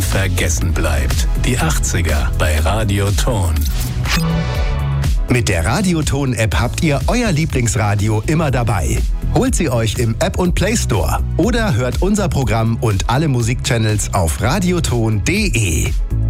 unvergessen bleibt. Die 80er bei Radioton. Mit der Radioton-App habt ihr euer Lieblingsradio immer dabei. Holt sie euch im App- und Play Store oder hört unser Programm und alle Musikchannels auf radioton.de.